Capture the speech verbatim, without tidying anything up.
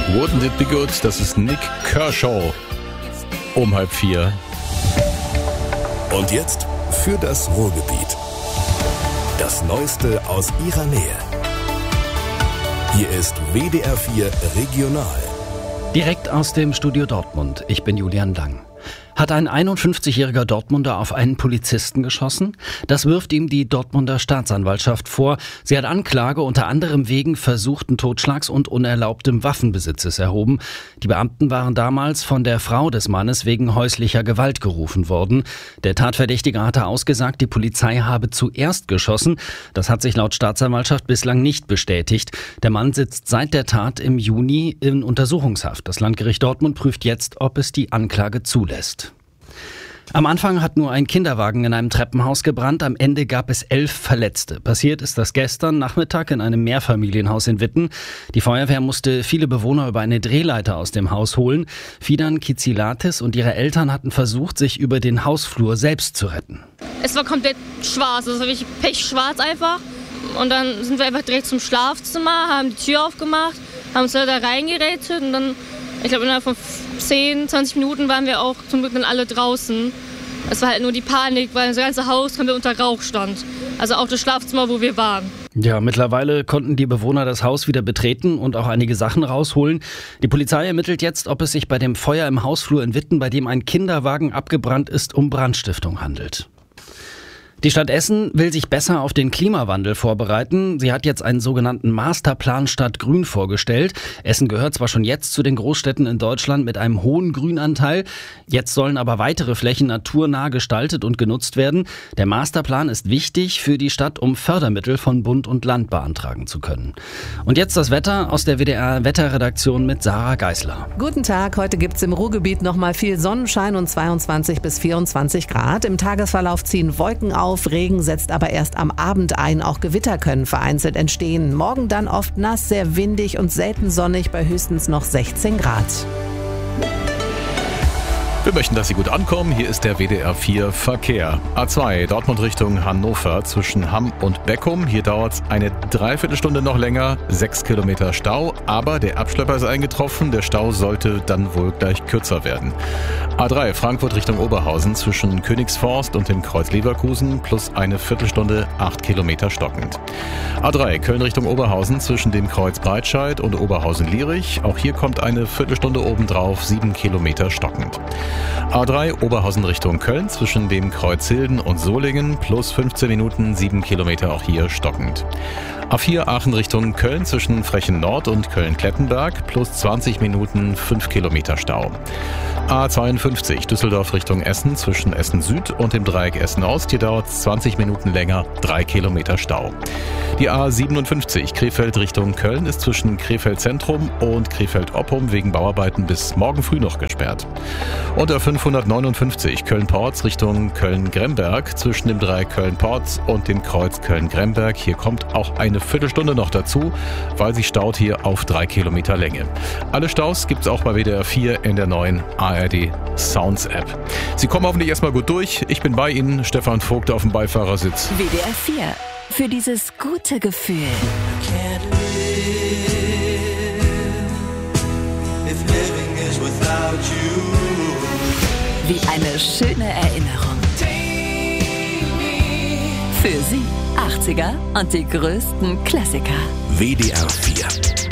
Wouldn't it be good? Das ist Nik Kershaw. Um halb vier. Und jetzt für das Ruhrgebiet. Das Neueste aus ihrer Nähe. Hier ist W D R vier Regional. Direkt aus dem Studio Dortmund. Ich bin Julian Lang. Hat ein einundfünfzigjähriger Dortmunder auf einen Polizisten geschossen? Das wirft ihm die Dortmunder Staatsanwaltschaft vor. Sie hat Anklage unter anderem wegen versuchten Totschlags und unerlaubtem Waffenbesitzes erhoben. Die Beamten waren damals von der Frau des Mannes wegen häuslicher Gewalt gerufen worden. Der Tatverdächtige hatte ausgesagt, die Polizei habe zuerst geschossen. Das hat sich laut Staatsanwaltschaft bislang nicht bestätigt. Der Mann sitzt seit der Tat im Juni in Untersuchungshaft. Das Landgericht Dortmund prüft jetzt, ob es die Anklage zulässt. Am Anfang hat nur ein Kinderwagen in einem Treppenhaus gebrannt, am Ende gab es elf Verletzte. Passiert ist das gestern Nachmittag in einem Mehrfamilienhaus in Witten. Die Feuerwehr musste viele Bewohner über eine Drehleiter aus dem Haus holen. Fidan Kizilatis und ihre Eltern hatten versucht, sich über den Hausflur selbst zu retten. Es war komplett schwarz, es war wirklich pechschwarz einfach. Und dann sind wir einfach direkt zum Schlafzimmer, haben die Tür aufgemacht, haben uns da reingerätet und dann, ich glaube innerhalb von zehn, zwanzig Minuten waren wir auch zum Glück dann alle draußen. Es war halt nur die Panik, weil das ganze Haus komplett unter Rauch stand. Also auch das Schlafzimmer, wo wir waren. Ja, mittlerweile konnten die Bewohner das Haus wieder betreten und auch einige Sachen rausholen. Die Polizei ermittelt jetzt, ob es sich bei dem Feuer im Hausflur in Witten, bei dem ein Kinderwagen abgebrannt ist, um Brandstiftung handelt. Die Stadt Essen will sich besser auf den Klimawandel vorbereiten. Sie hat jetzt einen sogenannten Masterplan Stadtgrün vorgestellt. Essen gehört zwar schon jetzt zu den Großstädten in Deutschland mit einem hohen Grünanteil. Jetzt sollen aber weitere Flächen naturnah gestaltet und genutzt werden. Der Masterplan ist wichtig für die Stadt, um Fördermittel von Bund und Land beantragen zu können. Und jetzt das Wetter aus der W D R-Wetterredaktion mit Sarah Geisler. Guten Tag, heute gibt's im Ruhrgebiet nochmal viel Sonnenschein und zweiundzwanzig bis vierundzwanzig Grad. Im Tagesverlauf ziehen Wolken auf. Regen setzt aber erst am Abend ein. Auch Gewitter können vereinzelt entstehen. Morgen dann oft nass, sehr windig und selten sonnig bei höchstens noch sechzehn Grad. Wir möchten, dass Sie gut ankommen. Hier ist der W D R vier Verkehr. A zwei, Dortmund Richtung Hannover zwischen Hamm und Beckum. Hier dauert es eine Dreiviertelstunde noch länger. Sechs Kilometer Stau, aber der Abschlepper ist eingetroffen. Der Stau sollte dann wohl gleich kürzer werden. A drei, Frankfurt Richtung Oberhausen zwischen Königsforst und dem Kreuz Leverkusen plus eine Viertelstunde, acht Kilometer stockend. A drei, Köln Richtung Oberhausen zwischen dem Kreuz Breitscheid und Oberhausen-Lierich. Auch hier kommt eine Viertelstunde obendrauf, sieben Kilometer stockend. A drei, Oberhausen Richtung Köln zwischen dem Kreuz Hilden und Solingen plus fünfzehn Minuten, sieben Kilometer, auch hier stockend. A vier, Aachen Richtung Köln zwischen Frechen Nord und Köln-Klettenberg plus zwanzig Minuten, fünf Kilometer Stau. A zweiundfünfzig, Düsseldorf Richtung Essen zwischen Essen Süd und dem Dreieck Essen Ost. Hier dauert es zwanzig Minuten länger, drei Kilometer Stau. Die A siebenundfünfzig, Krefeld Richtung Köln ist zwischen Krefeld Zentrum und Krefeld Oppum wegen Bauarbeiten bis morgen früh noch gesperrt. Und der fünfhundertneunundfünfzig, Köln-Porz Richtung Köln-Gremberg zwischen dem Dreieck Köln-Porz und dem Kreuz Köln-Gremberg. Hier kommt auch eine Viertelstunde noch dazu, weil sich staut hier auf drei Kilometer Länge. Alle Staus gibt's auch bei W D R vier in der neuen A R D Sounds App. Sie kommen hoffentlich erstmal gut durch. Ich bin bei Ihnen, Stefan Vogt auf dem Beifahrersitz. W D R vier. Für dieses gute Gefühl. Wie eine schöne Erinnerung. Für Sie achtziger und die größten Klassiker. W D R vier.